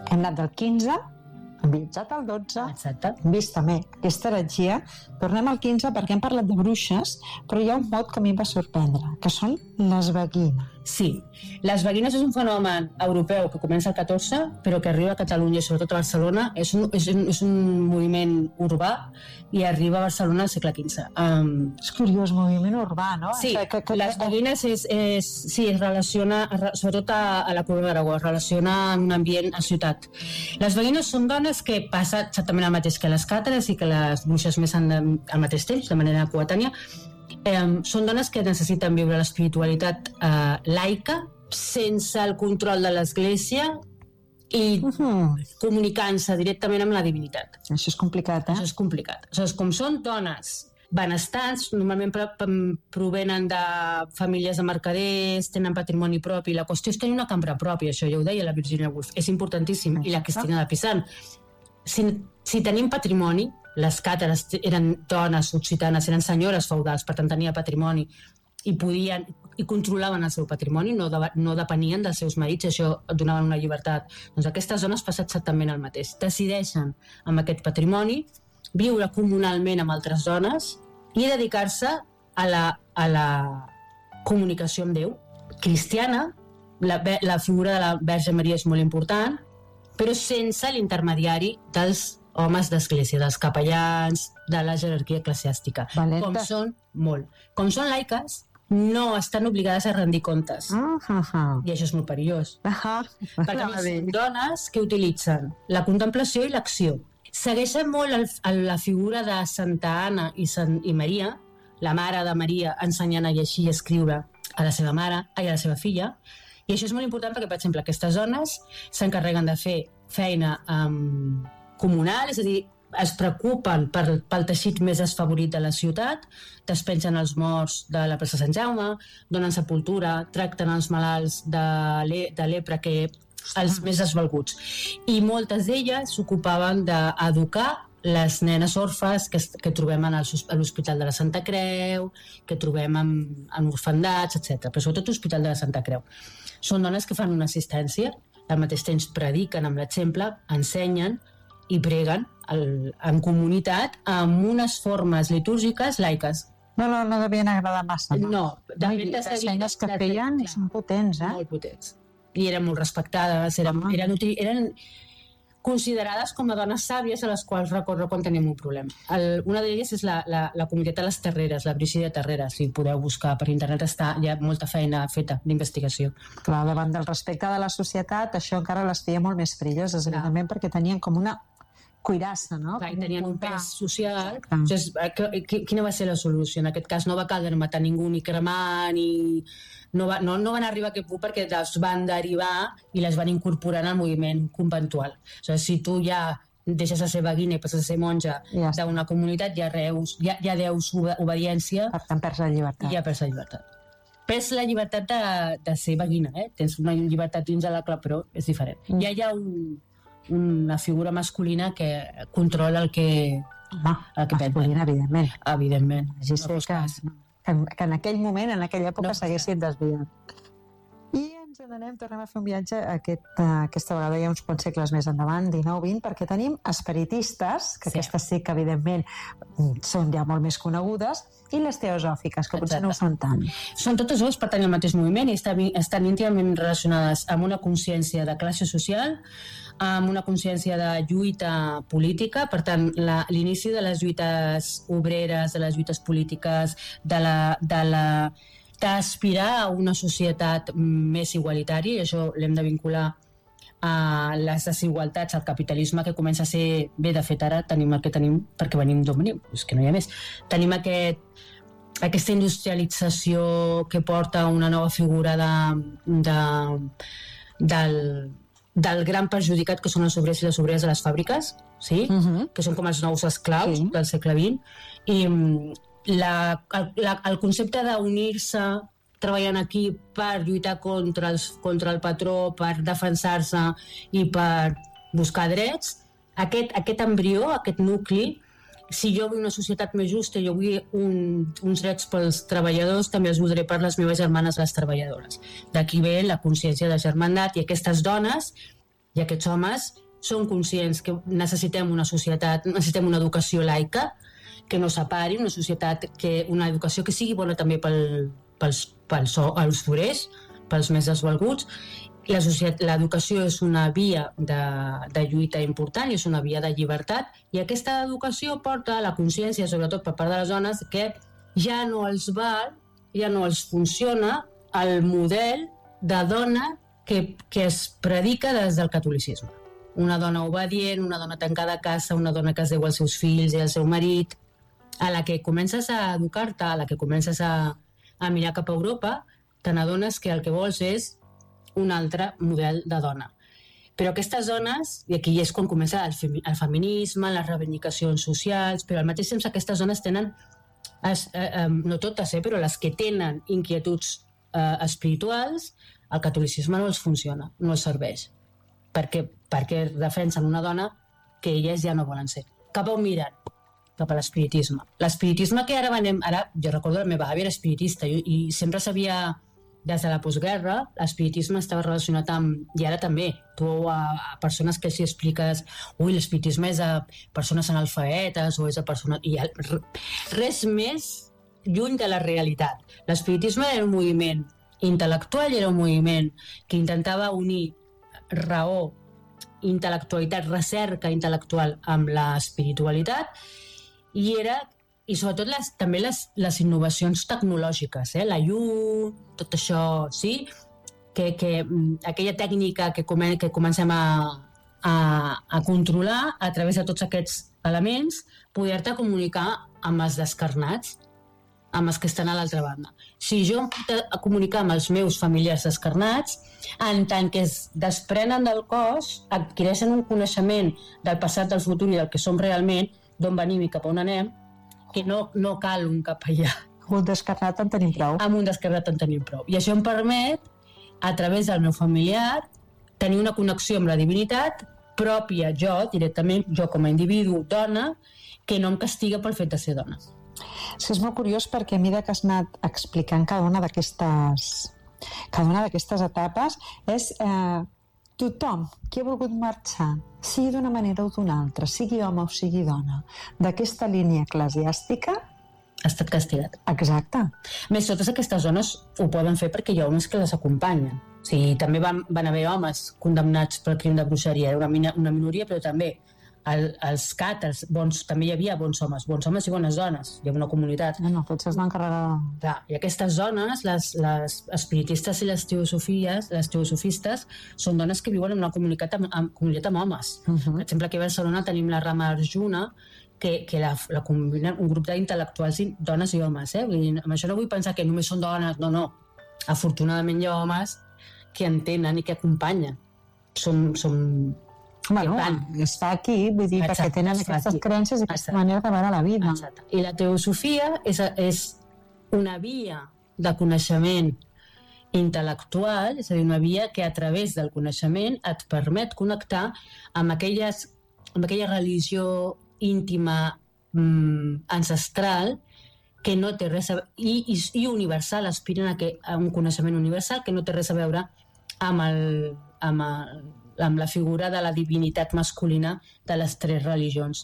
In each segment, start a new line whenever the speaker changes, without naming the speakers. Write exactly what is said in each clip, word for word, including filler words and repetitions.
hem anat del quinze, hem viatjat al dotze,
Exacte.
hem vist també aquesta heretgia. Tornem al quinze perquè hem parlat de bruixes, però hi ha un mot que a mi em va sorprendre, que són les vaguines.
Sí, les vaguines és un fenomen europeu que comença al catorze, però que arriba a Catalunya i sobretot a Barcelona. És un, és un, és un moviment urbà i arriba a Barcelona al segle quinze. Um,
És curiós, moviment urbà, no?
sí,
que, que, que,
les vaguines és, és, sí, es relaciona, sobretot a, a la Corona d'Aragó, es relaciona amb un ambient a ciutat. Les vaguines són dones que passen exactament el mateix que les càtares i que les bruixes més han de, al mateix temps, de manera coetània. Eh, són dones que necessiten viure l'espiritualitat eh, laica sense el control de l'Església i
uh-huh.
comunicant-se directament amb la divinitat.
Això és complicat, eh?
Això és complicat. Això és com són dones benestants, normalment provenen de famílies de mercaders, tenen patrimoni propi. La qüestió és tenir una cambra pròpia, això ja ho deia la Virginia Woolf, és importantíssim. I la Cristina de Pizan. Si, si tenim patrimoni, les càtares eren dones occitanes, eren senyores feudals, per tant tenia patrimoni i podien i controlaven el seu patrimoni, no, de, no depenien dels seus marits, això donaven una llibertat. Doncs aquestes dones passa exactament el mateix. Decideixen amb aquest patrimoni viure comunalment amb altres dones i dedicar-se a la, a la comunicació amb Déu. Cristiana, la, la figura de la Verge Maria és molt important, però sense l'intermediari dels homes d'església, dels capellans, de la jerarquia eclesiàstica.
Valenta.
Com són, molt. Com són laiques, no estan obligades a rendir comptes.
Uh -huh.
I això és molt perillós.
Uh -huh.
Perquè no, són dones que utilitzen la contemplació i l'acció. Segueixen molt el, el, la figura de Santa Anna i, Sant, i Maria, la mare de Maria ensenyant a llegir i escriure a la seva mare, a la seva filla, i això és molt important perquè, per exemple, aquestes dones s'encarreguen de fer feina um, comunal, és a dir, es preocupen per, pel teixit més desfavorit de la ciutat, despengen els morts de la plaça Sant Jaume, donen sepultura, tracten els malalts de, le, de lepra, que els més desvalguts. I moltes d'elles s'ocupaven d'educar les nenes orfes que, que trobem en el, a l'Hospital de la Santa Creu, que trobem en, en orfandats, etcètera. Però sobretot l'Hospital de la Santa Creu. Són dones que fan una assistència, al mateix temps prediquen amb l'exemple, ensenyen i preguen el, en comunitat amb unes formes litúrgiques laiques.
No, no, no devien agradar massa. No,
no de
no fet, les feines que feien són potents, eh?
Molt potents. I eren molt respectades, eren, ah. eren, eren considerades com a dones sàvies a les quals recórrer quan tenim un problema. El, una d'elles és la, la, la comunitat de les Terreres, la Brígida Terreres, si podeu buscar per internet, està, hi ha molta feina feta d'investigació.
Clar, davant del respecte de la societat, això encara les feia molt més perilloses, evidentment, perquè tenien com una cuirassa, no?
Clar, tenien un pes social. Llavors, quina va ser la solució? En aquest cas no va caldre matar ningú ni cremar, ni... No, va, no, no van arribar a aquest punt perquè les van derivar i les van incorporar al moviment conventual. O sigui, si tu ja deixes de ser beguina i passes a ser monja ja d'una comunitat, ja, reus, ja, ja deus obediència.
Per tant, perds la llibertat.
Ja perds la llibertat. Perds la llibertat de, de ser beguina, eh? Tens una llibertat dins de la clau, però és diferent. Mm. Ja hi ha un, una figura masculina que controla el que...
Home, el que masculina, evidentment.
Evidentment.
Sí, sí, no que... Que, que en aquell moment, en aquella època, no, s'haguessin desviat. I ens n'anem, tornem a fer un viatge aquest, uh, aquesta vegada ja uns quants segles més endavant, dinou vint, perquè tenim espiritistes, que sí. Aquestes sí que evidentment són ja molt més conegudes, i les teosòfiques, que potser Exacte. No ho són tant.
Són totes dues, pertanyen al mateix moviment i estan, estan íntimament relacionades amb una consciència de classe social, amb una consciència de lluita política, per tant, la, l'inici de les lluites obreres, de les lluites polítiques, de la... De la d'aspirar a una societat més igualitària, i això l'hem de vincular a les desigualtats, al capitalisme que comença a ser, bé, de fet ara tenim el que tenim perquè venim d'on venim, és que no hi ha més. Tenim aquest, aquesta industrialització que porta una nova figura de, de, del, del gran perjudicat que són els obrers i les obreres de les fàbriques, sí? Uh-huh. Que són com els nous esclaus sí. del segle vint, i La, el, la, el concepte d'unir-se treballant aquí per lluitar contra, els, contra el patró, per defensar-se i per buscar drets, aquest, aquest embrió, aquest nucli, si jo vull una societat més justa, jo vull un, uns drets pels treballadors, també els voldré per les meves germanes, les treballadores. D'aquí ve la consciència de germandat, i aquestes dones I aquests homes són conscients que necessitem una societat, necessitem una educació laica, que no separi, una societat, que una educació que sigui bona també pel, pels, pels, pels forers, pels més desvalguts. L'educació és una via de, de lluita important i és una via de llibertat, i aquesta educació porta a la consciència, sobretot per part de les dones, que ja no els val, ja no els funciona el model de dona que, que es predica des del catolicisme. Una dona obedient, una dona tancada a casa, una dona que es deu als seus fills i al seu marit. A la que comences a educar-te, a la que comences a, a mirar cap a Europa, te n'adones que el que vols és un altre model de dona. Però aquestes dones, i aquí és quan comença el, femi, el feminisme, les reivindicacions socials, però al mateix temps aquestes dones tenen, es, eh, eh, no totes, eh, però les que tenen inquietuds eh, espirituals, el catolicisme no els funciona, no els serveix. Perquè, perquè defensen una dona que elles ja no volen ser. Cap a on miren? Cap a l'espiritisme. L'espiritisme que ara venem... Ara, jo recordo la meva àvia era espiritista i, i sempre sabia, des de la postguerra, l'espiritisme estava relacionat amb... I ara també, tu a, a persones que si expliques ui, l'espiritisme és a persones analfabetes o és a persones... I res més lluny de la realitat. L'espiritisme era un moviment intel·lectual i era un moviment que intentava unir raó, intel·lectualitat, recerca intel·lectual amb l'espiritualitat, i era, i sobretot les, també les, les innovacions tecnològiques, eh? La llum, tot això, sí? Que, que aquella tècnica que, come, que comencem a, a, a controlar a través de tots aquests elements, poder-te comunicar amb els descarnats, amb els que estan a l'altra banda. Si jo em puc a comunicar amb els meus familiars descarnats, en tant que es desprenen del cos, adquireixen un coneixement del passat, del futur i del que som realment, d'on venim i cap a on anem, que no, no cal un cap allà.
Un descarnat en tenim prou.
Amb un descarnat en tenim prou. I això em permet, a través del meu familiar, tenir una connexió amb la divinitat pròpia, jo, directament, jo com a individu, dona, que no em castiga pel fet de ser dona.
Sí, és molt curiós perquè a mesura que has anat explicant cada una d'aquestes cada una d'aquestes etapes és eh, tothom que ha volgut marxar, sigui d'una manera o d'una altra, sigui home o sigui dona, d'aquesta línia eclesiàstica,
ha estat castigat.
Exacte.
Més, totes aquestes dones ho poden fer perquè hi ha homes que les acompanyen. O sigui, també van, van haver homes condemnats pel crim de bruixeria, era una, una minoria, però també El, els càters, bons, també hi havia bons homes, bons homes i bones dones, hi havia una comunitat.
No, no, potser es van carregar...
Clar, i aquestes dones, les, les espiritistes i les teosofies, les teosofistes, són dones que viuen en una comunitat amb, amb, comunitat amb homes. Uh-huh. Per exemple, aquí a Barcelona tenim la Rama Arjuna, que, que la, la combinen un grup d'intel·lectuals, dones i homes. Eh? Vull dir, amb això no vull pensar que només són dones, no, no. Afortunadament hi ha homes que entenen i que acompanyen. Som... som
Bueno, està aquí, vull dir, exacte, perquè tenen aquestes aquí. Creences i aquesta exacte. Manera de veure la vida.
Exacte. I la teosofia és, és una via de coneixement intel·lectual, és a dir, una via que a través del coneixement et permet connectar amb, aquelles, amb aquella religió íntima, mmm, ancestral, que no té res a veure, i, i, i universal, aspiren a, que, a un coneixement universal que no té res a veure amb el... Amb el amb la figura de la divinitat masculina de les tres religions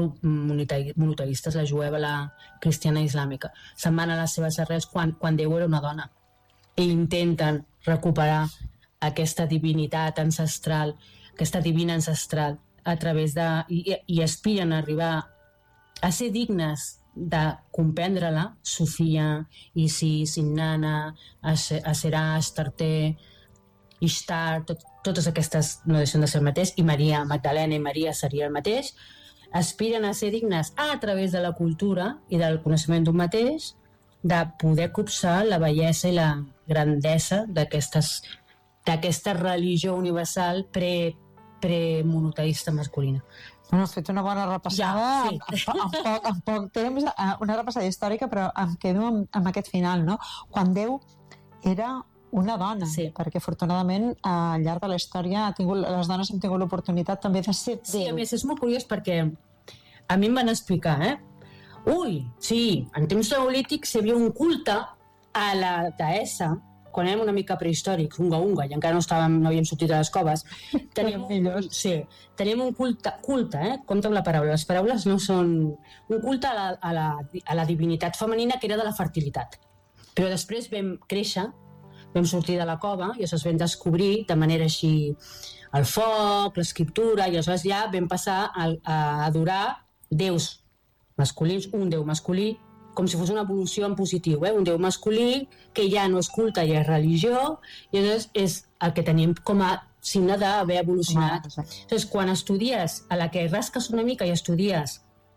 monoteistes, la jueva, la cristiana i islàmica. Se'n van a les seves arrels quan, quan Déu era una dona i intenten recuperar aquesta divinitat ancestral, aquesta divina ancestral a través de... i, i aspiren a arribar a ser dignes de comprendre-la, Sofia, Isis, Inanna, Aserà, Astarté, Ishtar, tot, totes aquestes no deixen de ser el mateix, i Maria Magdalena i Maria seria el mateix, aspiren a ser dignes a través de la cultura i del coneixement d'un mateix, de poder copsar la bellesa i la grandesa d'aquestes, d'aquesta religió universal pre, pre-monoteista masculina.
Bueno, has fet una bona repassada ja, sí. en, en, poc, en poc temps, una repassada històrica, però em quedo amb, amb aquest final, no? Quan Déu era una dona, sí. Perquè afortunadament al llarg de la història ha tingut, les dones han tingut l'oportunitat també de ser Déu.
Sí, a més és molt curiós perquè a mi em van explicar, eh? Ui, sí, en temps neolítics hi havia un culte a la deessa quan érem una mica prehistòrics, unga-unga, i encara no, estàvem, no havíem sortit a les coves, teníem, un, sí, teníem un culte, culte, eh? Compte amb la paraula, les paraules no són... Un culte a la, a la, a la divinitat femenina que era de la fertilitat. Però després vam créixer, vam sortir de la cova i llavors vam descobrir de manera així el foc, l'escriptura, i aleshores ja vam passar a, a adorar déus masculins, un déu masculí, com si fos una evolució en positiu, eh? Un déu masculí que ja no és culte, ja és religió, i llavors és el que tenim com a signe d'haver evolucionat. Llavors, quan estudies, a la que rasques una mica i estudies,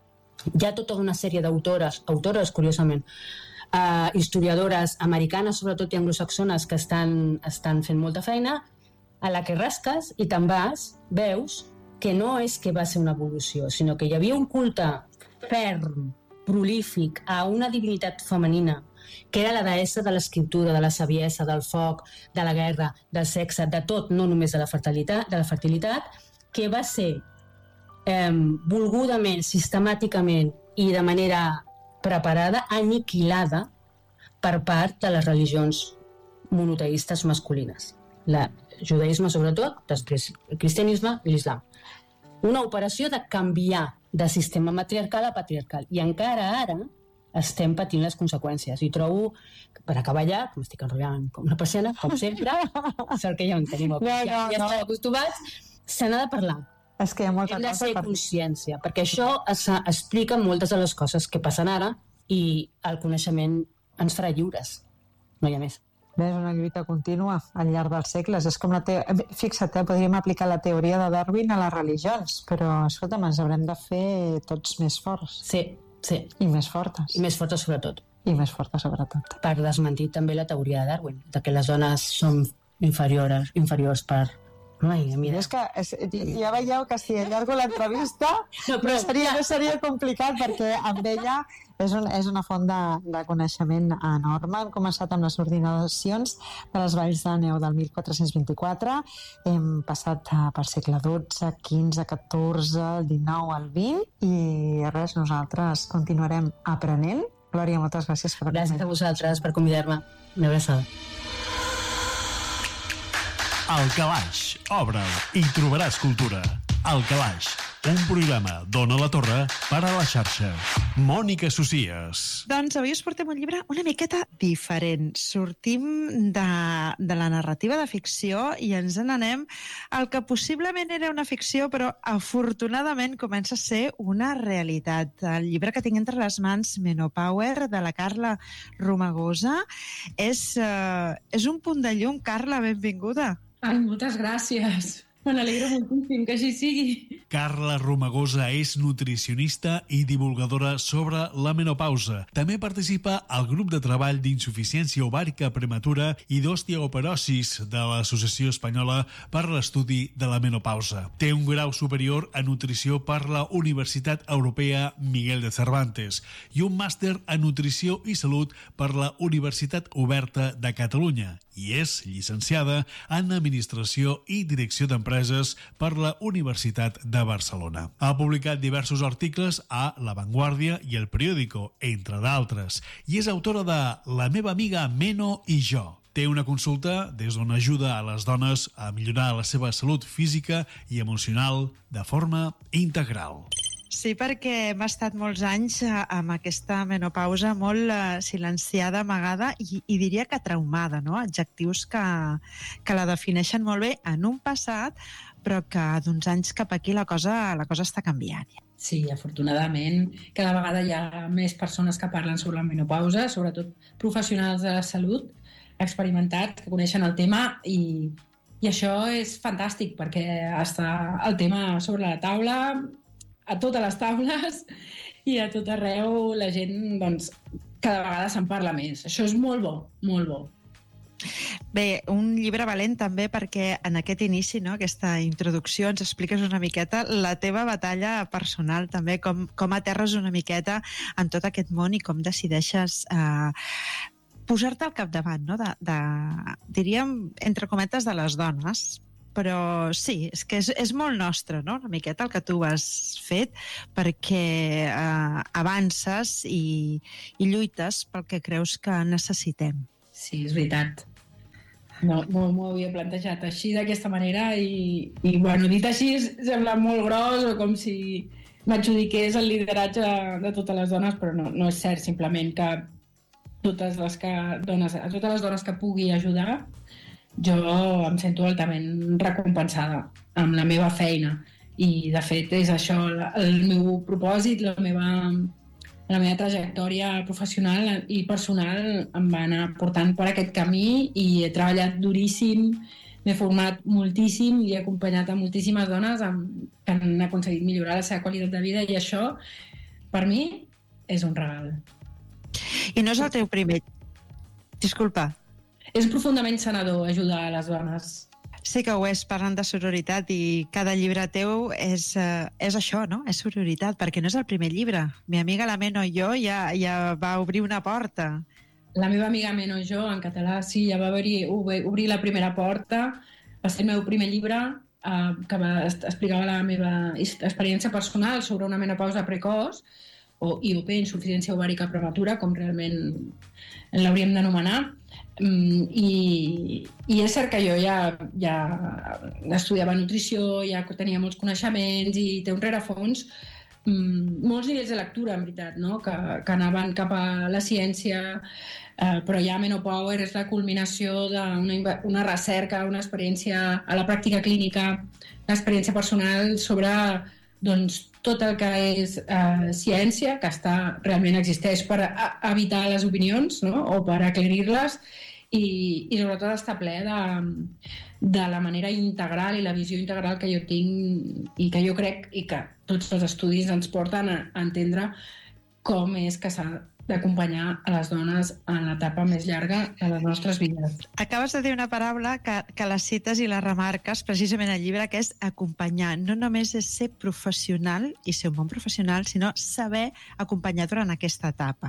hi ha tota una sèrie d'autores, autores, curiosament, Uh, historiadores americanes, sobretot i anglosaxones, que estan, estan fent molta feina, a la que rasques i te'n vas, veus que no és que va ser una evolució, sinó que hi havia un culte ferm, prolífic, a una divinitat femenina, que era la deessa de l'escriptura, de la saviesa, del foc, de la guerra, del sexe, de tot, no només de la fertilitat, de la fertilitat, que va ser eh, volgudament, sistemàticament i de manera preparada, aniquilada per part de les religions monoteistes masculines. El judaïsme, sobretot, després el cristianisme i l'islam. Una operació de canviar de sistema matriarcal a patriarcal. I encara ara estem patint les conseqüències. I trobo, per acabar ja, que m'estic enrotllant com una persiana, com sempre, sort que ja en tenim el no, no, ja, ja no. estem acostumats, se n'ha de parlar.
És que hi ha molta
Hem de
cosa
ser
per...
consciència, perquè això es, explica moltes de les coses que passen ara i el coneixement ens farà lliures. No hi ha més.
Bé, és una lluita contínua al llarg dels segles. És com la te... Fixa't, eh, podríem aplicar la teoria de Darwin a les religions, però, escolta'm, ens haurem de fer tots més forts.
Sí, sí.
I més fortes.
I més fortes, sobretot.
I més fortes, sobretot.
Per desmentir també la teoria de Darwin, de que les dones són inferiors, inferiors per... Ai, mira.
És que és, ja veieu que si allargo l'entrevista no, però, no, seria, no seria complicat, perquè amb ella és, un, és una font de, de coneixement enorme. Hem començat amb les ordinacions de les valls de neu del mil quatre-cents vint-i-quatre, hem passat per segle dotze, quinze, catorze, el dinou, el vint, i res, nosaltres continuarem aprenent. Glòria, moltes gràcies per
gràcies a vosaltres per convidar-me. Una abraçada.
Al Calaix, obre'l i trobaràs cultura. Al Calaix, un programa d'Ona la Torre per a la xarxa. Mònica Socias.
Doncs avui us portem un llibre una miqueta diferent. Sortim de, de la narrativa de ficció i ens n'anem al que possiblement era una ficció, però afortunadament comença a ser una realitat. El llibre que tinc entre les mans, Menopower, de la Carla Romagosa, és, uh, és un punt de llum. Carla, benvinguda.
Ai, moltes gràcies. Me n'alegro moltíssim que així sigui.
Carla Romagosa és nutricionista i divulgadora sobre la menopausa. També participa al grup de treball d'insuficiència ovàrica prematura i d'osteoporosis de l'Associació Espanyola per l'Estudi de la Menopausa. Té un grau superior en nutrició per la Universitat Europea Miguel de Cervantes i un màster en nutrició i salut per la Universitat Oberta de Catalunya i és llicenciada en Administració i Direcció d'Empreses per la Universitat de Barcelona. Ha publicat diversos articles a La Vanguardia i El Periódico, entre d'altres, i és autora de La meva amiga Meno i jo. Té una consulta des d'on ajuda a les dones a millorar la seva salut física i emocional de forma integral.
Sí, perquè hem estat molts anys amb aquesta menopausa molt uh, silenciada, amagada i, i diria que traumada, no? Adjectius que, que la defineixen molt bé en un passat, però que d'uns anys cap aquí la cosa, la cosa està canviant.
Sí, afortunadament, cada vegada hi ha més persones que parlen sobre la menopausa, sobretot professionals de la salut experimentats que coneixen el tema i, i això és fantàstic perquè està el tema sobre la taula, a totes les taules i a tot arreu la gent, doncs, cada vegada se'n parla més. Això és molt bo, molt bo.
Bé, un llibre valent també perquè en aquest inici, no, aquesta introducció, ens expliques una miqueta la teva batalla personal també, com, com aterres una miqueta en tot aquest món i com decideixes eh, posar-te al capdavant, no, de, de, diríem, entre cometes, de les dones. Però sí, és que és, és molt nostre, no?, una miqueta el que tu has fet, perquè eh, avances i, i lluites pel que creus que necessitem.
Sí, és veritat. No, no m'ho havia plantejat així, d'aquesta manera, i, i bueno, dit així sembla molt gros, o com si m'adjudiqués el lideratge de totes les dones, però no, no és cert, simplement que totes les que dones, a totes les dones que pugui ajudar, jo em sento altament recompensada amb la meva feina, i de fet és això, el meu propòsit, la meva, la meva trajectòria professional i personal em va anar portant per aquest camí, i he treballat duríssim, m'he format moltíssim i he acompanyat a moltíssimes dones amb, que han aconseguit millorar la seva qualitat de vida, i això per mi és un regal.
I no és el teu primer... Disculpa.
És profundament sanador ajudar a les dones.
Sí que ho és, parlant de sororitat, i cada llibre teu és, eh, és això, no? És sororitat, perquè no és el primer llibre. Mi amiga la Meno i jo ja, ja va obrir una porta.
La meva amiga Meno i jo, en català, sí, ja va obrir, obrir la primera porta. Va ser el meu primer llibre, eh, que va, explicava la meva experiència personal sobre una menopausa precoç, o I O P, insuficiència ovàrica prematura, com realment l'hauríem d'anomenar. I, i és cert que jo ja, ja estudiava nutrició, ja tenia molts coneixements i té un rerefons, molts nivells de lectura, en veritat, no? que, que anaven cap a la ciència, eh, però ja Menopower és la culminació d'una una recerca, una experiència a la pràctica clínica, l'experiència personal sobre doncs, tot el que és eh, ciència, que està, realment existeix per a, evitar les opinions, no? O per aclarir-les, i, i sobretot està ple de, de la manera integral i la visió integral que jo tinc i que jo crec i que tots els estudis ens porten a, a entendre com és que s'ha d'acompanyar a les dones en l'etapa més llarga de les nostres vides.
Acabes de dir una paraula que, que la cites i la remarques precisament al llibre, que és acompanyar. No només és ser professional i ser un bon professional, sinó saber acompanyar durant aquesta etapa.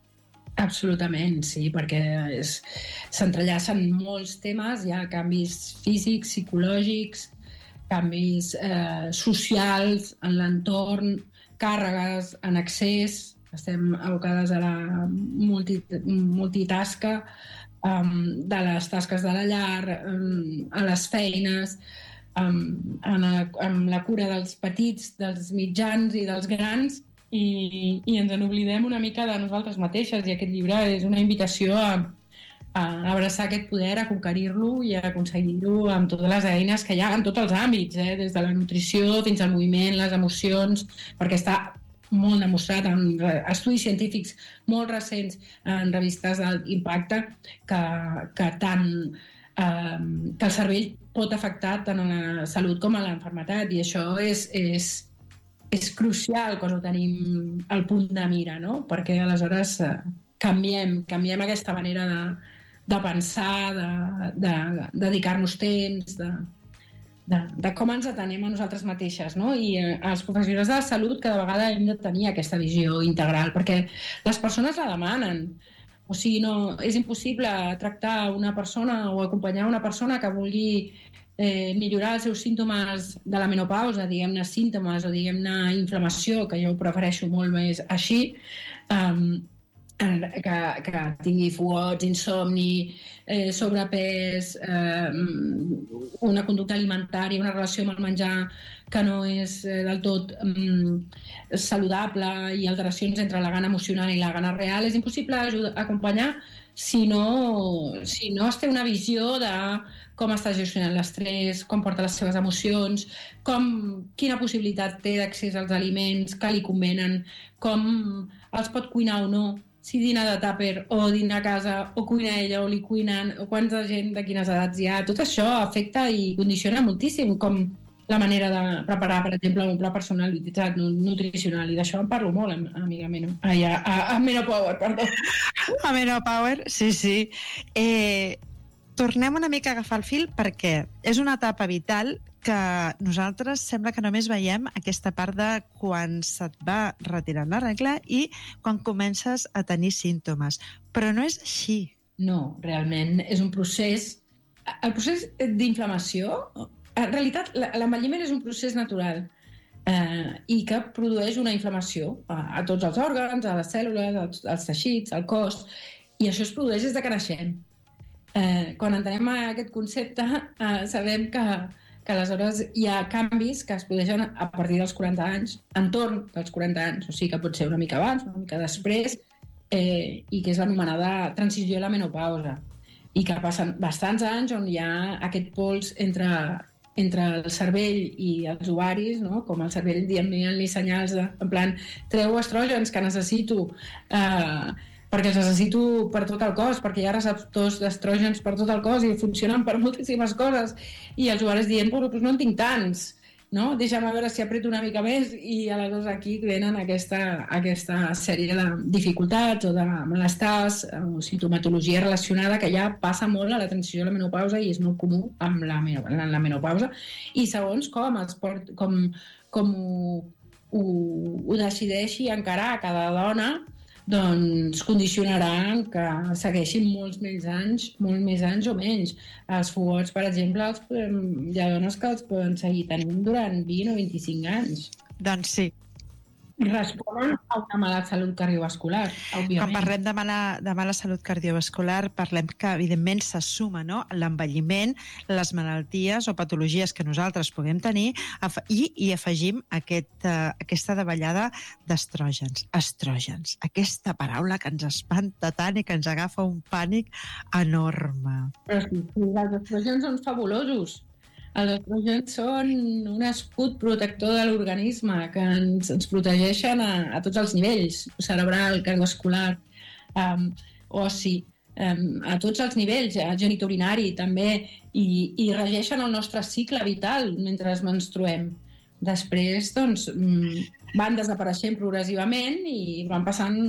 Absolutament, sí, perquè s'entrellacen molts temes, hi ha canvis físics, psicològics, canvis eh, socials en l'entorn, càrregues en excés. Estem abocades a la multi, multitasca, um, de les tasques de la llar, um, a les feines, um, en la, amb la cura dels petits, dels mitjans i dels grans, i, i ens n'oblidem una mica de nosaltres mateixes, i aquest llibre és una invitació a, a abraçar aquest poder, a conquerir-lo i a aconseguir-ho amb totes les eines que hi ha en tots els àmbits, eh? Des de la nutrició fins al moviment, les emocions, perquè està molt demostrat en estudis científics molt recents, en revistes d'impacte, que, que tant eh, que el cervell pot afectar tant a la salut com a l'enfermetat, i això és, és, és crucial quan ho tenim al punt de mira, no? Perquè aleshores eh, canviem, canviem aquesta manera de, de pensar, de, de, de dedicar-nos temps, de, De, de com ens atenem a nosaltres mateixes, no? I eh, els professionals de la salut cada vegada hem de tenir aquesta visió integral, perquè les persones la demanen. O sigui, no, és impossible tractar una persona o acompanyar una persona que vulgui eh, millorar els seus símptomes de la menopausa, diguem-ne símptomes o diguem-ne inflamació, que jo ho prefereixo molt més així, um, que, que tingui fugots, insomni, eh, sobrepès, eh, una conducta alimentària, una relació amb el menjar que no és eh, del tot eh, saludable, i alteracions entre la gana emocional i la gana real. És impossible ajudar, acompanyar si no, si no es té una visió de com està gestionant l'estrès, com porta les seves emocions, com, quina possibilitat té d'accés als aliments que li convenen, com els pot cuinar o no, si dinar de tàper o dinar a casa o cuina ella o li cuinen, o quanta gent de quines edats hi ha. Tot això afecta i condiciona moltíssim com la manera de preparar, per exemple, un pla personalitzat, nutricional, i d'això en parlo molt, amiga Meno. Ai, a, a, a Menopower, perdó.
A Menopower, sí, sí. Eh, tornem una mica a agafar el fil, perquè és una etapa vital que nosaltres sembla que només veiem aquesta part de quan se't va retirant la regla i quan comences a tenir símptomes. Però no és així.
No, realment és un procés... El procés d'inflamació, en realitat, l'envelliment és un procés natural eh, i que produeix una inflamació a, a tots els òrgans, a les cèl·lules, als, als teixits, al cos, i això es produeix des de que naixem. eh, quan entenem aquest concepte eh, sabem que, que aleshores hi ha canvis que es produeixen a partir dels quaranta anys, entorn dels quaranta anys, o sigui que pot ser una mica abans, una mica després, eh, i que és l'anomenada transició a la menopausa, i que passen bastants anys on hi ha aquest pols entre, entre el cervell i els ovaris, no? Com el cervell enviant-li senyals de, en plan, treu estrògens que necessito, eh, perquè els necessito per tot el cos, perquè hi ha receptors d'estrògens per tot el cos i funcionen per moltíssimes coses, i els ovaris dient, però doncs no en tinc tants, no? Deixa'm veure si apreto una mica més, i aleshores aquí venen aquesta, aquesta sèrie de dificultats o de malestars o sintomatologia relacionada que ja passa molt a la transició a la menopausa i és molt comú amb la, en la menopausa, i segons com, els port, com, com ho, ho, ho decideixi encarar cada dona, doncs condicionaran que segueixin molts més anys, molt més anys o menys. Els fogots, per exemple, els podem, hi ha dones que els poden seguir tenint durant vint o vint-i-cinc anys.
Doncs sí.
Responen a una mala salut cardiovascular, òbviament.
Quan parlem de mala, de mala salut cardiovascular, parlem que, evidentment, se suma, no?, l'envelliment, les malalties o patologies que nosaltres puguem tenir, i hi afegim aquest, uh, aquesta davallada d'estrògens. Estrògens, aquesta paraula que ens espanta tant i que ens agafa un pànic enorme.
Però sí, sí, els estrògens són fabulosos. Els estrògens són un escut protector de l'organisme que ens, ens protegeixen a, a tots els nivells, cerebral, cardiovascular, um, ossi, um, a tots els nivells, a genitourinari també, i, i regeixen el nostre cicle vital mentre menstruem. Després, doncs, van desapareixent progressivament i van passant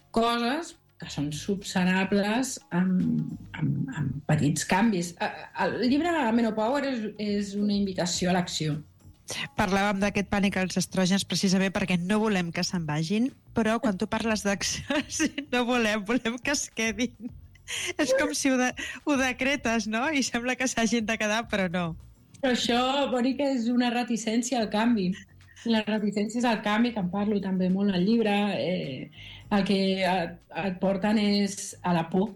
coses que són subsanables amb, amb, amb petits canvis. El llibre Menopower és, és una invitació a l'acció.
Parlàvem d'aquest pànic als estrògens precisament perquè no volem que se'n vagin, però quan tu parles d'acció, sí, no volem, volem que es quedin. És com si ho, de, ho decretes, no? I sembla que s'hagin de quedar, però no.
Però això, Mònica, és una reticència al canvi. Les reticències al canvi, que en parlo també molt al llibre, eh, el que et, et porten és a la por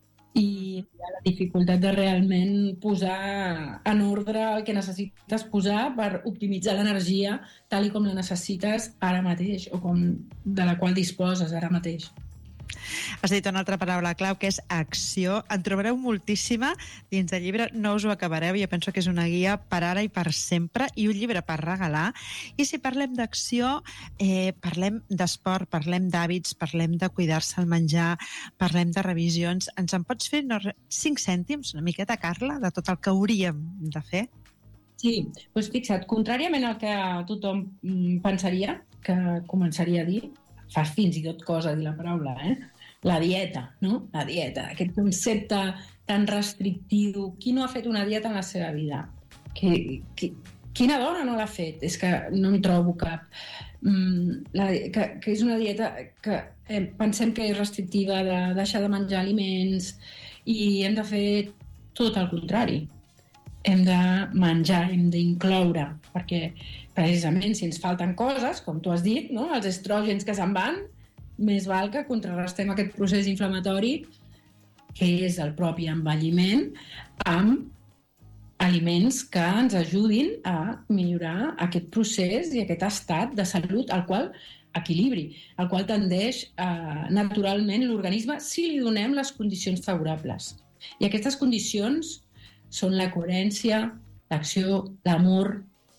i a la dificultat de realment posar en ordre el que necessites posar per optimitzar l'energia tal i com la necessites ara mateix o com de la qual disposes ara mateix.
Has dit una altra paraula clau, que és acció. En trobareu moltíssima dins del llibre, no us ho acabareu, jo penso que és una guia per ara i per sempre, i un llibre per regalar. I si parlem d'acció, eh, parlem d'esport, parlem d'hàbits, parlem de cuidar-se al menjar, parlem de revisions. Ens en pots fer no, cinc cèntims, una miqueta, Carla, de tot el que hauríem de fer?
Sí, doncs fixa't, contràriament al que tothom pensaria, que començaria a dir, fa fins i tot cosa dir la paraula, eh? La dieta, no? La dieta, aquest concepte tan restrictiu. Qui no ha fet una dieta en la seva vida? Qui, qui, quina dona no l'ha fet? És que no en trobo cap. Mm, la, que, que és una dieta que eh, pensem que és restrictiva, de deixar de menjar aliments, i hem de fer tot el contrari. Hem de menjar, hem d'incloure, perquè precisament si ens falten coses, com tu has dit, no? Els estrògens que se'n van, més val que contrarrestem aquest procés inflamatori, que és el propi envelliment, amb aliments que ens ajudin a millorar aquest procés i aquest estat de salut al qual equilibri, al qual tendeix eh, naturalment l'organisme si li donem les condicions favorables. I aquestes condicions són la coherència, l'acció, l'amor,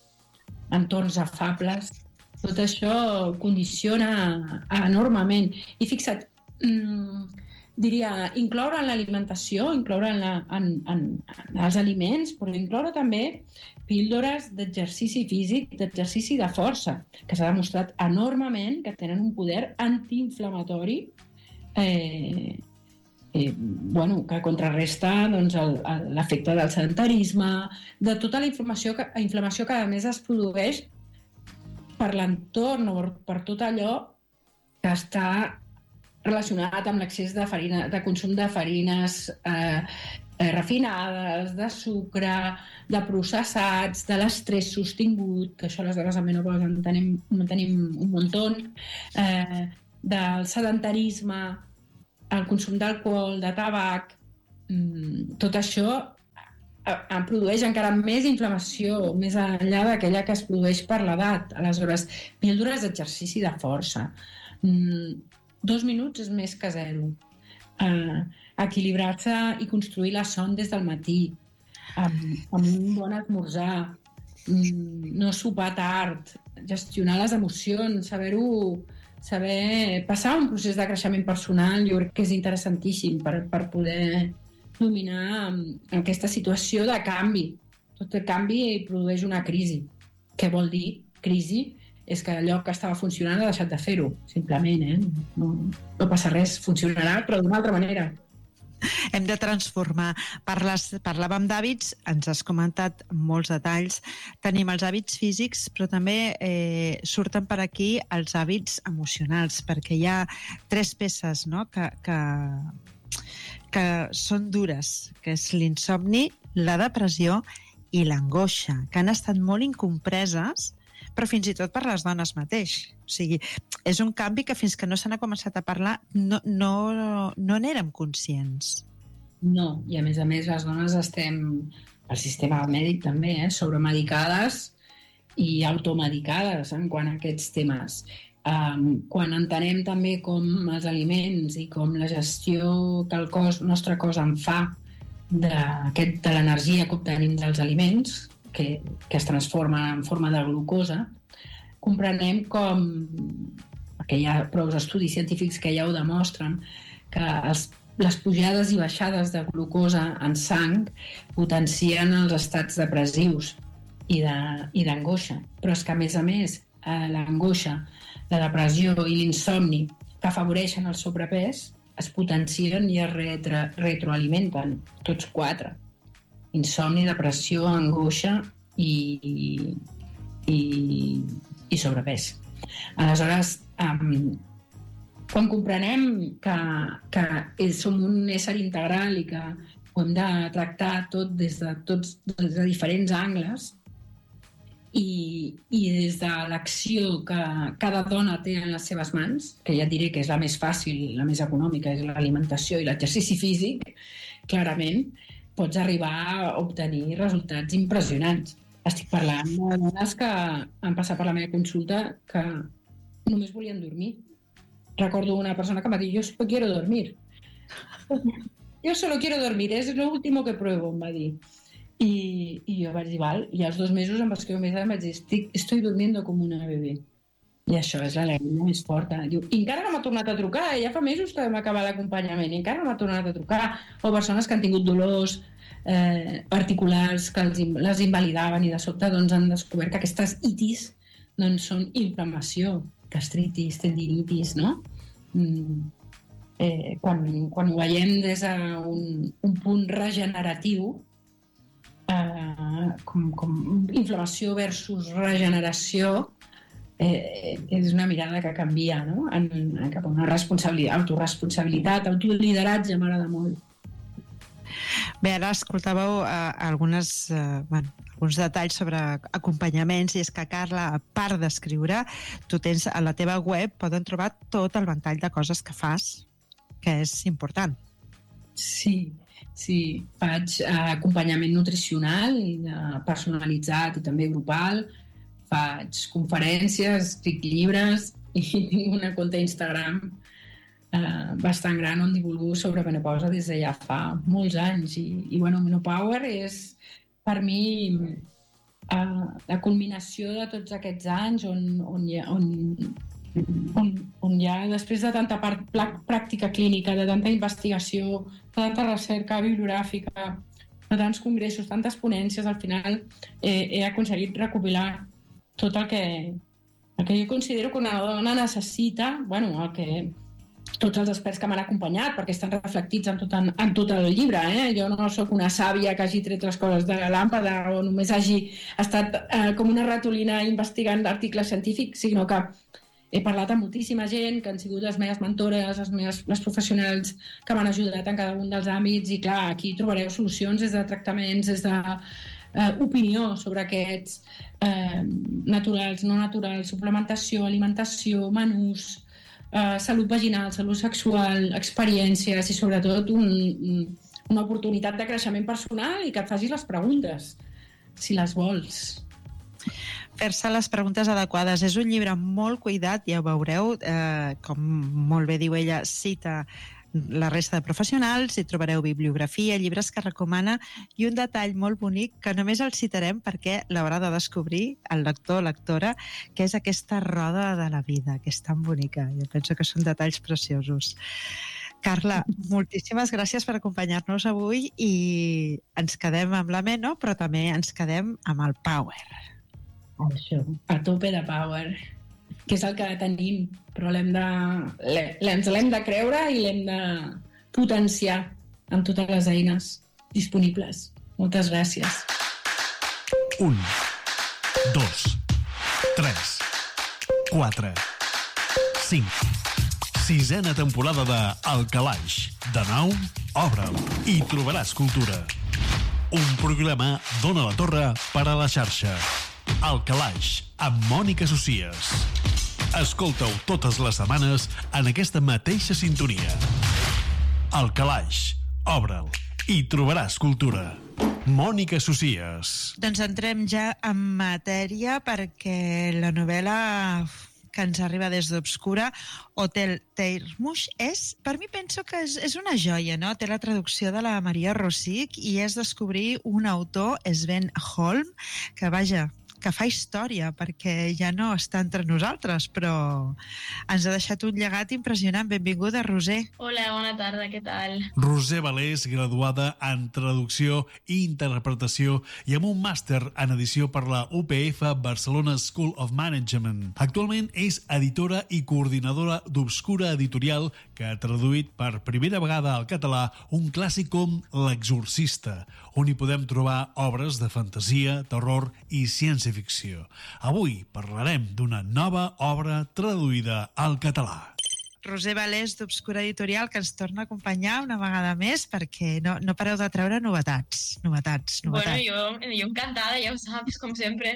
entorns afables. Tot això condiciona enormement. I fixa't, mmm, diria, incloure en l'alimentació, incloure en, la, en, en, en els aliments, però incloure també píldores d'exercici físic, d'exercici de força, que s'ha demostrat enormement que tenen un poder antiinflamatori eh, eh, bueno, que contrarresta doncs, el, el, l'efecte del sedentarisme, de tota la inflamació que, inflamació que a més es produeix per l'entorn o per tot allò que està relacionat amb l'excés de, farina, de consum de farines eh, eh, refinades, de sucre, de processats, de l'estrès sostingut, que això les dones en menopausa en tenim, en tenim un muntó, eh, del sedentarisme, el consum d'alcohol, de tabac, tot això em produeix encara més inflamació, més enllà d'aquella que es produeix per l'edat. Aleshores, píldores d'exercici de força. Mm, dos minuts és més que zero. Uh, equilibrar-se i construir la son des del matí, amb, amb un bon esmorzar, mm, no sopar tard, gestionar les emocions, saber-ho, saber passar un procés de creixement personal, jo crec que és interessantíssim per, per poder dominar aquesta situació de canvi. Tot el canvi produeix una crisi. Què vol dir crisi? És que allò que estava funcionant ha deixat de fer-ho, simplement. Eh? No, no passa res, funcionarà, però d'una altra manera.
Hem de transformar. Parles, parlàvem d'hàbits, ens has comentat molts detalls. Tenim els hàbits físics, però també eh, surten per aquí els hàbits emocionals, perquè hi ha tres peces, no?, que... que que són dures, que és l'insomni, la depressió i l'angoixa, que han estat molt incompreses, però fins i tot per les dones mateix. O sigui, és un canvi que fins que no se n'ha començat a parlar no, no, no n'érem conscients.
No, i a més a més les dones estem, el sistema mèdic també, eh, sobremedicades i automedicades en quant a aquests temes. Um, quan entenem també com els aliments i com la gestió que el cos, el nostre cos en fa de, aquest, de l'energia que obtenim dels aliments, que, que es transforma en forma de glucosa, comprenem com, perquè hi ha prou estudis científics que ja ho demostren, que els, les pujades i baixades de glucosa en sang potencien els estats depressius i d'angoixa. Però és que, a més a més, l'angoixa, la depressió i l'insomni que afavoreixen el sobrepès es potencien i es retro, retroalimenten, tots quatre. Insomni, depressió, angoixa i, i, i sobrepès. Aleshores, um, quan comprenem que, que som un ésser integral i que ho hem de tractar tot des de, tots, des de diferents angles, I, i des de l'acció que cada dona té en les seves mans, que ja et diré que és la més fàcil, la més econòmica, és l'alimentació i l'exercici físic, clarament pots arribar a obtenir resultats impressionants. Estic parlant de dones que han passat per la meva consulta que només volien dormir. Recordo una persona que m'ha dit, jo solo quiero dormir. Jo solo quiero dormir, és lo último que pruebo, em va dir. I, i jo vaig dir, val, i als dos mesos em vaig quedar més, em vaig dir, estic, estoy durmiendo com una bebè. I això és l'alegria més forta. Diu, i encara no m'ha tornat a trucar, ja fa mesos que vam acabar l'acompanyament, i encara no m'ha tornat a trucar. O persones que han tingut dolors eh, particulars que els, les invalidaven i de sobte doncs, han descobert que aquestes itis doncs, són inflamació, gastritis, tendinitis, no? Mm. Eh, quan, quan ho veiem des d'un un punt regeneratiu, Uh, com, com inflamació versus regeneració, eh, és una mirada que canvia, no? en, en cap a una responsabilitat, autoresponsabilitat, autolideratge, m'agrada molt.
Bé, ara escoltàveu uh, algunes, uh, bueno, alguns detalls sobre acompanyaments, i és que, Carla, a part d'escriure, tu tens a la teva web, poden trobar tot el ventall de coses que fas, que és important.
Sí, sí, faig eh, acompanyament nutricional i eh, personalitzat i també grupal, faig conferències, escric llibres i tinc una compte Instagram eh, bastant gran on divulgo sobre menopausa des de ja fa molts anys i, i bueno, Menopower és per mi eh, la culminació de tots aquests anys on, on, hi ha, on On, on hi ha, després de tanta part pràctica clínica, de tanta investigació, de tanta recerca bibliogràfica, de tants congressos, tantes ponències, al final eh, he aconseguit recopilar tot el que, el que jo considero que una dona necessita, bueno, el que tots els experts que m'han acompanyat, perquè estan reflectits en tot, en, en tot el llibre. Eh? Jo no sóc una sàvia que hagi tret les coses de la làmpada o només hagi estat eh, com una ratolina investigant articles científics, sinó que he parlat amb moltíssima gent que han sigut les meves mentores, les, meves, les professionals que m'han ajudat en cada un dels àmbits i, clar, aquí trobareu solucions des de tractaments, des d'opinió eh, sobre aquests eh, naturals, no naturals, suplementació, alimentació, menús, eh, salut vaginal, salut sexual, experiències i, sobretot, un, una oportunitat de creixement personal i que et facis les preguntes, si les vols.
Fer-se les preguntes adequades. És un llibre molt cuidat, ja ho veureu, eh, com molt bé diu ella, cita la resta de professionals, hi trobareu bibliografia, llibres que recomana i un detall molt bonic que només el citarem perquè l'haurà de descobrir el lector o lectora, que és aquesta roda de la vida, que és tan bonica. Jo penso que són detalls preciosos. Carla, moltíssimes gràcies per acompanyar-nos avui i ens quedem amb la Meno, però també ens quedem amb el Power.
Això, a tope de Power, que és el que tenim, però l'hem de, ens l'hem de creure i l'hem de potenciar amb totes les eines disponibles. Moltes gràcies.
Un, dos, tres, quatre, cinc. Sisena temporada de El Calaix. De nou, obre'l i trobaràs cultura. Un programa d'Ona la Torre per a la xarxa. El Calaix, amb Mònica Socies. Escolta-ho totes les setmanes en aquesta mateixa sintonia. El Calaix, obre'l i trobaràs cultura. Mònica Socies.
Doncs entrem ja en matèria perquè la novel·la que ens arriba des d'Obscura, Hotel Termush, és, per mi penso que és, és una joia, no? Té la traducció de la Maria Rosic i és descobrir un autor, Sven Holm, que vaja, que fa història, perquè ja no està entre nosaltres, però ens ha deixat un llegat impressionant. Benvinguda, Roser.
Hola, bona tarda, què tal?
Roser Valés, graduada en traducció i interpretació i amb un màster en edició per la U P F Barcelona School of Management. Actualment és editora i coordinadora d'Obscura Editorial, que ha traduït per primera vegada al català un clàssic com L'Exorcista, on hi podem trobar obres de fantasia, terror i ciència-ficció. Avui parlarem d'una nova obra traduïda al català.
Roser Valés, d'Obscura Editorial, que ens torna a acompanyar una vegada més perquè no, no pareu de treure novetats. Novetats, novetats.
Bueno, jo, jo encantada, ja ho saps, com sempre.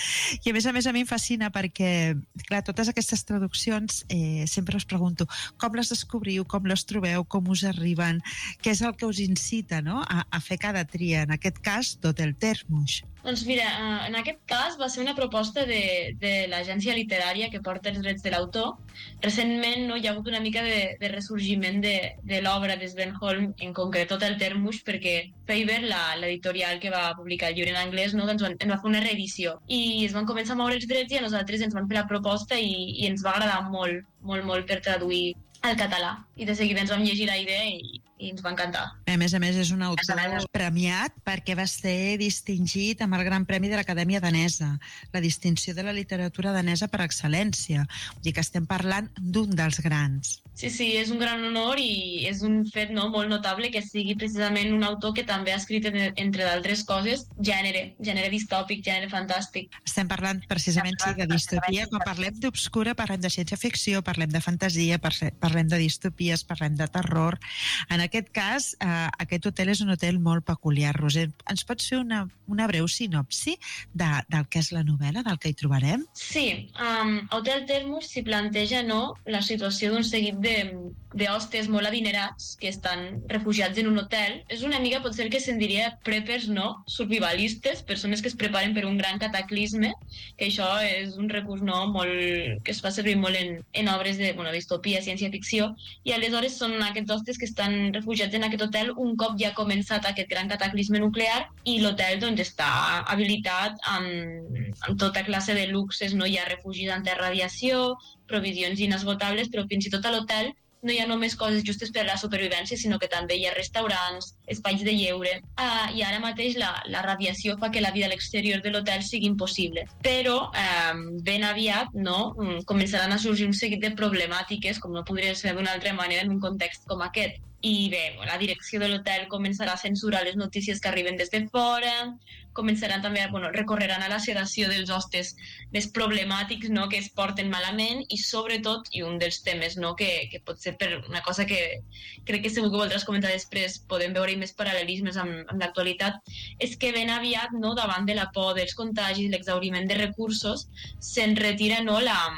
I a més a més a mi em fascina perquè, clar, totes aquestes traduccions eh, sempre us pregunto com les descobriu, com les trobeu, com us arriben, què és el que us incita, no?, a, a fer cada tria, en aquest cas d'Hotel Termush.
Doncs mira, en aquest cas va ser una proposta de, de l'agència literària que porta els drets de l'autor. Recentment no, hi ha hagut una mica de, de ressorgiment de, de l'obra de Sven Holm, en concret Hotel Termush, perquè Faber, l'editorial que va publicar el llibre en anglès, no, doncs en va fer una reedició. I es van començar a moure els drets i a nosaltres ens van fer la proposta i, i ens va agradar molt, molt, molt per traduir al català. I de seguida ens vam llegir la idea i, i ens va encantar.
A més a més, és un autor premiat perquè va ser distingit amb el Gran Premi de l'Acadèmia Danesa, la distinció de la literatura danesa per excel·lència. Vull dir que estem parlant d'un dels grans.
Sí, sí, és un gran honor i és un fet, no, molt notable que sigui precisament un autor que també ha escrit, entre d'altres coses, gènere, gènere distòpic, gènere fantàstic.
Estem parlant precisament sí, de distopia. Quan parlem d'Obscura parlem de ciència-ficció, parlem de fantasia, parlem de distopies, parlem de terror. En aquest cas, eh, aquest hotel és un hotel molt peculiar. Roser, ens pots fer una, una breu sinopsi de, del que és la novel·la, del que hi trobarem?
Sí, um, Hotel Termush s'hi planteja, no, la situació d'un seguit d'hostes molt adinerats que estan refugiats en un hotel. És una mica, potser que se'n diria preppers, no? Survivalistes, persones que es preparen per un gran cataclisme, que això és un recurs, no, molt, que es fa servir molt en, en obres de, bueno, distopia, ciència-ficció, i aleshores són aquests hostes que estan refugiats en aquest hotel un cop ja ha començat aquest gran cataclisme nuclear i l'hotel doncs està habilitat amb, amb tota classe de luxes, no? Hi ha refugis antirradiació, provisions inesgotables, però fins i tot a l'hotel no hi ha només coses justes per a la supervivència, sinó que també hi ha restaurants, espais de lleure. Uh, I ara mateix la, la radiació fa que la vida a l'exterior de l'hotel sigui impossible. Però um, ben aviat no, començaran a sorgir un seguit de problemàtiques, com no podria ser d'una altra manera en un context com aquest. I bé, la direcció de l'hotel començarà a censurar les notícies que arriben des de fora, començaran també a, bueno, recorreran a la sedació dels hostes més problemàtics, no?, que es porten malament, i sobretot, i un dels temes, no?, que, que pot ser per una cosa que crec que segur que voldràs comentar després, podem veure més paral·lelismes amb, amb l'actualitat, és que ben aviat, no?, davant de la por dels contagis, l'exhauriment de recursos, se'n retira, no?, la,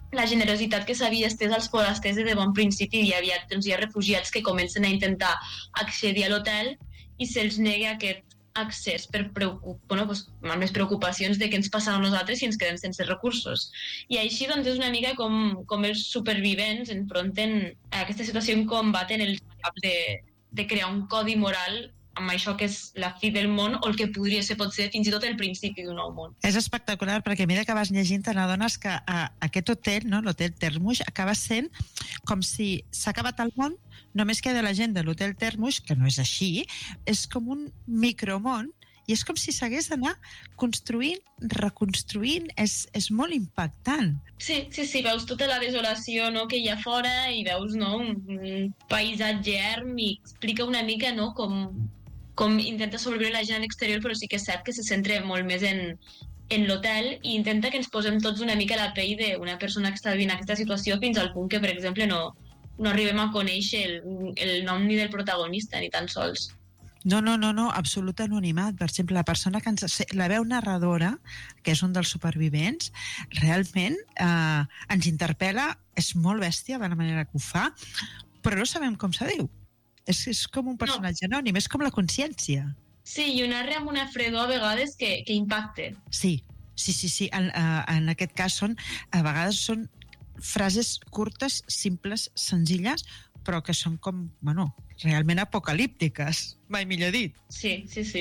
la generositat que s'havia estès als forasters des de bon principi. Hi havia, doncs, hi ha refugiats que comencen a intentar accedir a l'hotel i se'ls nega aquest accés per preocup... bueno, pues, amb les preocupacions de què ens passarà a nosaltres si ens quedem sense recursos. I així doncs, és una mica com, com els supervivents enfronten a aquesta situació en combaten el cap de, de crear un codi moral amb això que és la fi del món o el que podria ser, pot ser fins i tot el principi d'un nou món.
És espectacular perquè a mesura que vas llegint te n'adones que a, aquest hotel, no, l'hotel Termuix, acaba sent com si s'ha acabat el món, només queda la gent de l'hotel Termuix, que no és així, és com un micromón i és com si s'hagués d'anar construint, reconstruint, és, és molt impactant.
Sí, sí, sí, veus tota la desolació, no, que hi ha fora i veus, no, un, un paisatge erm i explica una mica, no, com, com intenta sobreviure la gent a l'exterior, però sí que és cert que se centra molt més en, en l'hotel i intenta que ens posem tots una mica a la pell d'una persona que està vivint aquesta situació fins al punt que, per exemple, no, no arribem a conèixer el, el nom ni del protagonista, ni tan sols.
No, no, no, no, absolut anonimat. Per exemple, la persona que ens... La veu narradora, que és un dels supervivents, realment eh, ens interpel·la, és molt bèstia de la manera que ho fa, però no sabem com se diu. És, és com un personatge no. anònim, és com la consciència.
Sí, i ho narra amb una fredor a vegades que, que impacte.
Sí, sí, sí, sí. En, en aquest cas són, a vegades són frases curtes, simples, senzilles, però que són com, bueno, realment apocalíptiques, mai millor dit.
Sí, sí, sí.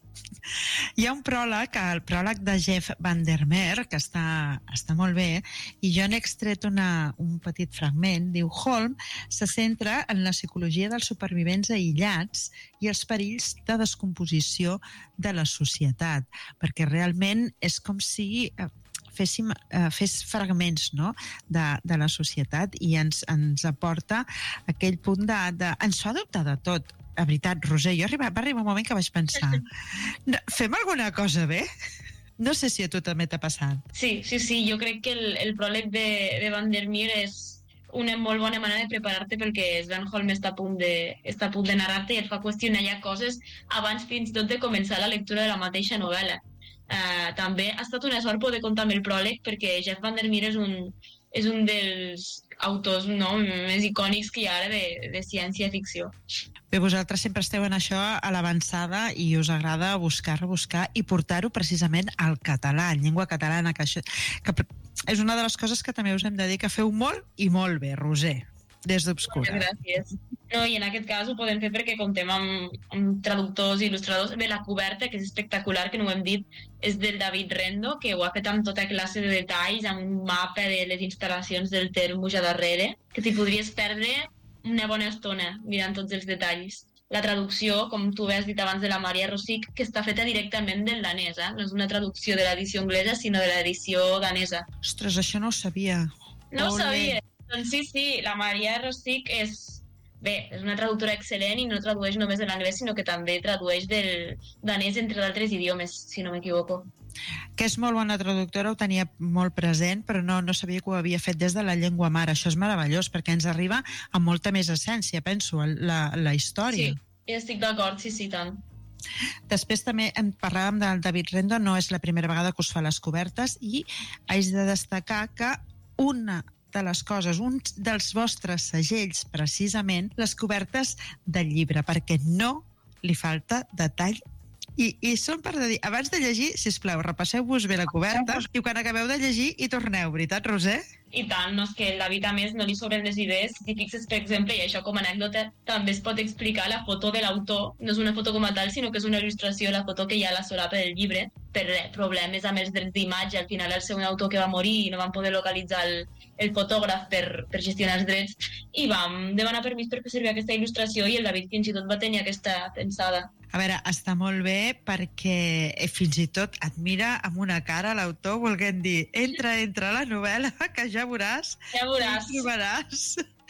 Hi ha un pròleg, el pròleg de Jeff Vandermeer, que està, està molt bé, i jo n'he extret una, un petit fragment. Diu, Holm se centra en la psicologia dels supervivents aïllats i els perills de descomposició de la societat, perquè realment és com si féssim, eh, fes fragments, no?, de, de la societat i ens, ens aporta aquell punt de, de... Ens fa dubtar de tot. A veritat, Roser, jo arriba, va arribar un moment que vaig pensar no, fem alguna cosa bé? No sé si a tu també t'ha passat.
Sí, sí, sí, jo crec que el, el pròleg de, de Vandermeer és una molt bona manera de preparar-te perquè Sven Holm està a punt de, està a punt de narrar-te i et fa qüestionar ja coses abans fins i tot de començar la lectura de la mateixa novel·la. Uh, també ha estat una sort poder comptar amb el pròleg perquè Jeff Vandermeer és un, és un dels autors, no, més icònics que hi ha ara de, de ciència-ficció.
Bé, vosaltres sempre esteu en això a l'avançada i us agrada buscar, rebuscar i portar-ho precisament al català, en llengua catalana, que, això, que és una de les coses que també us hem de dir que feu molt i molt bé, Roser, des d'Obscura.
Moltes gràcies. No, i en aquest cas ho podem fer perquè comptem amb, amb traductors i il·lustradors. Bé, la coberta, que és espectacular, que no ho hem dit, és del David Rendo, que ho ha fet amb tota classe de detalls, amb un mapa de les instal·lacions del Termuix a darrere, que t'hi podries perdre una bona estona mirant tots els detalls. La traducció, com tu has dit abans, de la Maria Rosic, que està feta directament del danès, eh? No és una traducció de l'edició anglesa, sinó de l'edició danesa.
Ostres, això no ho sabia.
No ho sabia? Doncs sí, sí, la Maria Rosic és... Bé, és una traductora excel·lent i no tradueix només de l'anglès, sinó que també tradueix del danès, entre d'altres idiomes, si no m'equivoco.
Que és molt bona traductora, ho tenia molt present, però no, no sabia que ho havia fet des de la llengua mare. Això és meravellós, perquè ens arriba amb molta més essència, penso, la, la història.
Sí, estic d'acord, sí, sí, tant.
Després també en parlàvem del David Rendo, no és la primera vegada que us fa les cobertes, i haig de destacar que una de les coses, un dels vostres segells, precisament, les cobertes del llibre, perquè no li falta detall. I, i són per dir, abans de llegir, sisplau, repasseu-vos bé la coberta i quan acabeu de llegir hi torneu, veritat, Roser?
I tant, no, és que el David, a més, no li sobren les idees. Si t'hi fixes, per exemple, i això com a anècdota, també es pot explicar la foto de l'autor. No és una foto com a tal, sinó que és una il·lustració, la foto que hi ha a la solapa del llibre, per problemes amb els drets d'imatge. Al final, el seu autor que va morir i no van poder localitzar el, el fotògraf per, per gestionar els drets, i vam demanar permís per fer servir aquesta il·lustració i el David fins i tot va tenir aquesta pensada.
A veure, està molt bé perquè fins i tot et mira amb una cara l'autor volent dir entra, entra a la novel·la, que ja veuràs.
Ja veuràs.
Ja veuràs.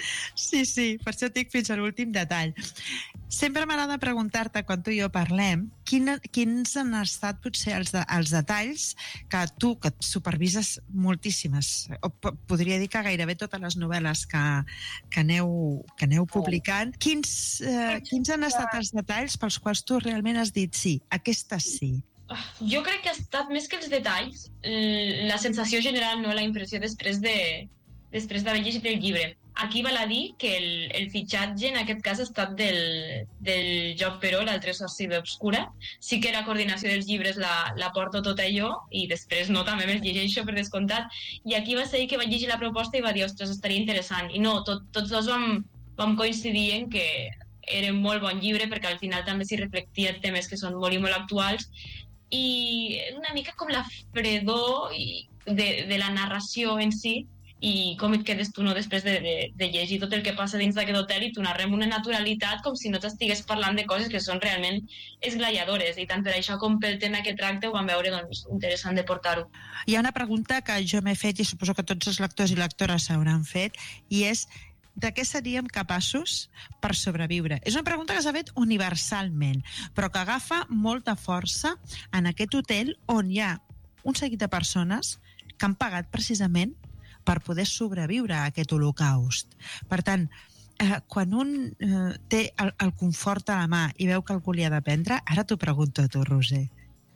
Sí, sí, per això et dic fins a l'últim detall. Sempre m'agrada preguntar-te, quan tu i jo parlem, quin, quins han estat potser els, de, els detalls que tu, que et supervises moltíssimes, o podria dir que gairebé totes les novel·les que, que, aneu, que aneu publicant, quins, eh, quins han estat els detalls pels quals tu realment has dit sí, aquestes sí?
Jo crec que ha estat més que els detalls, la sensació general, no, la impressió després de, després d'haver llegit el llibre. Aquí val a dir que el, el fitxatge en aquest cas ha estat del, del Joc Peró, l'altre soci d'Obscura. Sí que la coordinació dels llibres la, la porto tota jo i després no, també me'ls llegeixo per descomptat. I aquí va ser ell que va llegir la proposta i va dir, ostres, estaria interessant. I no, tot, tots dos vam, vam coincidir en que era un molt bon llibre perquè al final també s'hi reflectia temes que són molt i molt actuals i una mica com la fredor de, de la narració en si i com et quedes tu no, després de, de, de llegir tot el que passa dins d'aquest hotel i t'ho narrem una naturalitat com si no t'estigués parlant de coses que són realment esglaiadores i tant per això com pel tema que tracta ho vam veure doncs, interessant de portar-ho.
Hi ha una pregunta que jo m'he fet i suposo que tots els lectors i lectores s'hauran fet i és de què seríem capaços per sobreviure? És una pregunta que s'ha fet universalment, però que agafa molta força en aquest hotel on hi ha un seguit de persones que han pagat precisament per poder sobreviure a aquest holocaust. Per tant, eh, quan un eh, té el, el confort a la mà i veu que algú li ha de prendre, ara t'ho pregunto a tu, Roser.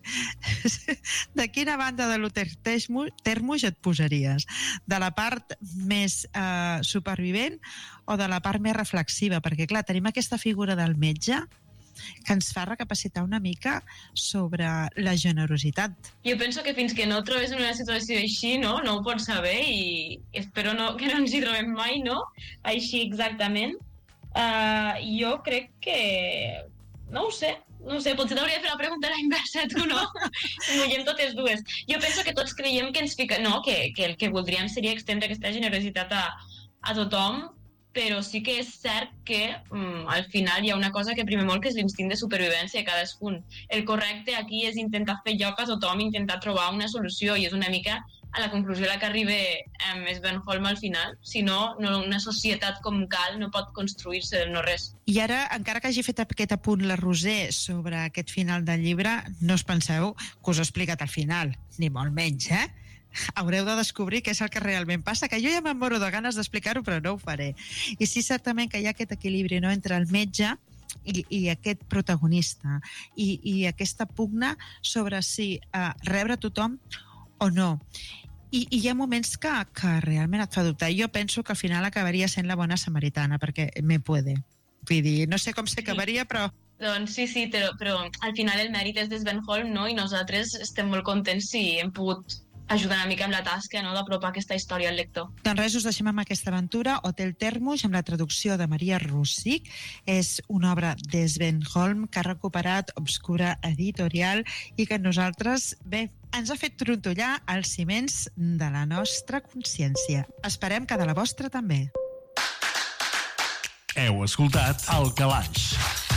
De quina banda de l'Hotel Termus et posaries? De la part més eh, supervivent o de la part més reflexiva? Perquè, clar, tenim aquesta figura del metge que ens fa recapacitar una mica sobre la generositat.
Jo penso que fins que no trobes en una situació així, no, no ho pots saber i espero no, que no ens hi trobem mai, no? Així exactament. Uh, jo crec que... No ho sé, no ho sé, potser t'hauria de fer la pregunta a la inversa, tu no? Mullem totes dues. Jo penso que tots creiem que ens fica... No, que, que el que voldríem seria extendre aquesta generositat a, a tothom, però sí que és cert que mm, al final hi ha una cosa que prime molt, que és l'instint de supervivència de cadascun. El correcte aquí és intentar fer lloc a tothom, intentar trobar una solució, i és una mica a la conclusió a la que arriba amb Svenholm al final. Si no, no, una societat com cal no pot construir-se del no-res.
I ara, encara que hagi fet aquest apunt la Roser sobre aquest final del llibre, no us penseu que us ho he explicat al final, ni molt menys, eh? Haureu de descobrir què és el que realment passa, que jo ja me'n moro de ganes d'explicar-ho, però no ho faré. I sí, certament que hi ha aquest equilibri, no?, entre el metge i, i aquest protagonista, i, i aquesta pugna sobre si uh, rebre tothom o no. I, i hi ha moments que, que realment et fa dubtar. Jo penso que al final acabaria sent la bona samaritana, perquè me puede. Vull dir, no sé com s'acabaria, però...
Doncs sí, sí, però, però al final el mèrit és de Svenholm, no? I nosaltres estem molt contents si hem pogut ajudar una mica amb la tasca, no?, d'apropar aquesta història al lector.
Doncs res, us deixem amb aquesta aventura, Hotel Termus, amb la traducció de Maria Rosich. És una obra de Svenholm que ha recuperat Obscura Editorial i que nosaltres, bé, ens ha fet trontollar els ciments de la nostra consciència. Esperem que de la vostra també.
Heu escoltat El Calaix.